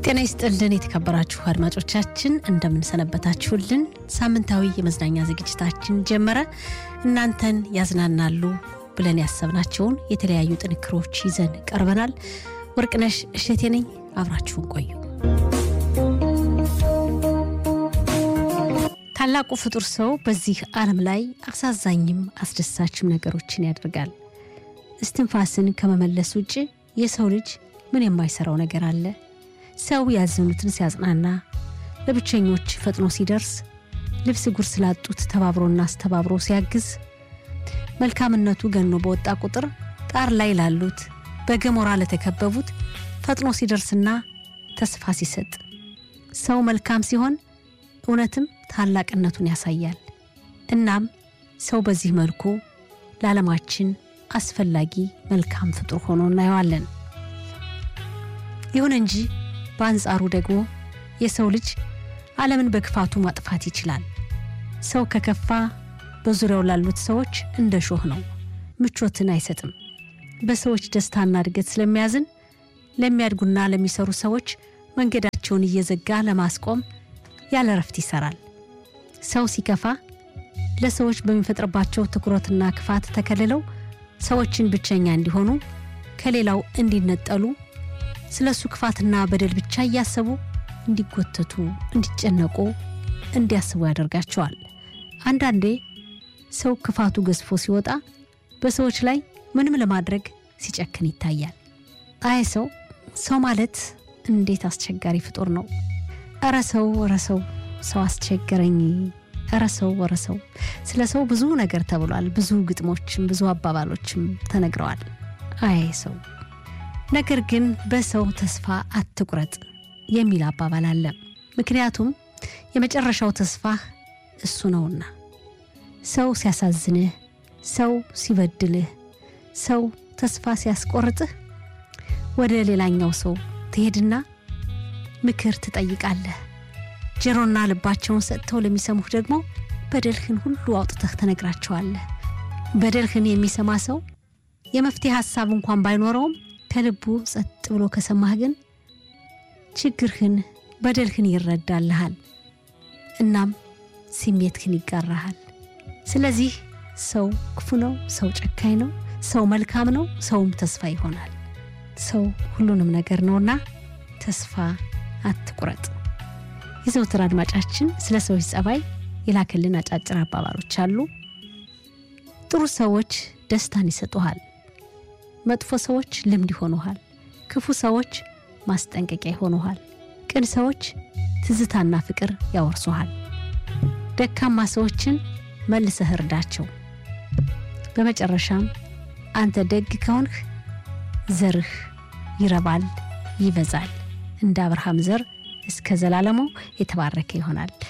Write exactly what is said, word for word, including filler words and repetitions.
ጤና ይስጥልን የተከበራችሁ አድማጮቻችን እንደምን ሰነበታችሁልን ሳምንታዊ የመዝናኛ ዝግጅታችን ጀመረ እናንተን ያዝናናሉ ብለን ያሰብናቸውን የተለያዩ ጥንክሮች ይዘን ቀርበናል ወርቅነሽ እሸቴ ነኝ አብራችሁን ቆዩ ታላቁ ፍጡር ሰው በዚህ ዓለም ላይ አሳዛኝም አስደሳችም ነገሮችን ያደርጋል እስትንፋስን ከመመለስ ውጪ የሰው ልጅ ምን የማይሰራው ነገር አለ ሰው ያዘኑትን ሲያጽናና ለብቸኞች ፈጥኖ ሲደርስ ልብስ ጉር ስላጡት ተባብሮና አስተባብሮ ሲያግዝ መልካምነቱ ገኖ በወጣ ቁጥር ጣር ላይ ላሉት በገሞራ ለተከበቡት ፈጥኖ ሲደርስና ተስፋ ሲሰጥ ሰው መልካም ሲሆን እውነትም ታላቅነቱን ያሳያል እናም ሰው በዚህ መልኩ ለዓለማችን አስፈላጊ መልካም ፍጡር ሆኖ እናየዋለን ይሁን እንጂ በአንጻሩ ደግሞ የሰው ልጅ ዓለምን በክፋቱ ማጥፋት ይችላል ሰው ከከፋ በዙሪያው ላሉት ሰዎች እንደ ሾህ ነው ምቾትን አይሰጥም በሰዎች ደስታና እድገት ስለሚያዝን ለሚያድጉና ለሚሰሩ ሰዎች መንገዳቸውን እየዘጋ ለማስቆም ያለ ረፍት ይሰራል ሰው ሲከፋ ለሰዎች በሚፈጥርባቸው ትኩረትና ክፋት ተከለለው ሰዎችን ብቸኛ እንዲሆኑ ከሌላው እንዲነጠሉ ስለሱ ክፋትና በደል ብቻ ያያሰቡ እንዲጎተቱ እንዲጨነቁ እንዲያስቡ ያደርጋቸዋል አንዳንዴ ሰው ክፋቱ ገዝፎ ሲወጣ በሰዎች ላይ ምንም ለማድረግ ሲጨክን ይታያል አይ ሰው ሰው ማለት እንዴት አስቸጋሪ ፍጡር ነው አረ ሰው አረ ሰው ሰው አስቸገረኝ አረ ሰው አረ ሰው ስለ ሰው ብዙ ነገር ተብሏል ብዙ ግጥሞችም ብዙ አባባሎችም ተነግረዋል አይ ሰው ነገር ግን በሰው ተስፋ አትቁረጥ የሚል አባባል አለ ምክንያቱም የመጨረሻው ተስፋ እሱ ነውና ሰው ሲያሳዝንህ ሰው ሲበድልህ ሰው ተስፋ ሲያስቆርጥህ ወደ ሌላኛው ሰው ትሄድና ምክር ትጠይቃለህ ጀሮና ልባቸውን ሰጥተው ለሚሰሙህ ደግሞ በደልህን ሁሉ አውጥተህ ተነግራቸዋለህ በደልህን የሚሰማ ሰው የመፍትሄ ሐሳብ እንኳን ባይኖረውም ከልቡ ጸጥ ብሎ ከሰማህ ግን ችግርህን በደልህን ይረዳልሃል እናም ስሜትህን ይጋራሃል ስለዚህ ሰው ክፉ ነው ሰው ጨካኝ ነው ሰው መልካም ነው ሰውም ተስፋ ይሆናል ሰው ሁሉንም ነገር ነውና ተስፋ አትቁረጥ የዘውትር አድማጫችን ስለ ሰዎች ጸባይ ይላከልን አጫጭር አባባሎች አሉ ጥሩ ሰዎች ደስታን ይሰጡሃል መጥፎ ሰዎች ልምድ ይሆኑሃል ክፉ ሰዎች ማስጠንቀቂያ ይሆኑሃል ቅን ሰዎች ትዝታና ፍቅር ያወርሱሃል ደካማ ሰዎችን መልሰህ እርዳቸው በመጨረሻም አንተ ደግ ከሆንህ ዘርህ ይረባል ይበዛል እንደ አብርሃም ዘር እስከ ዘላለሙ የተባረከ ይሆናል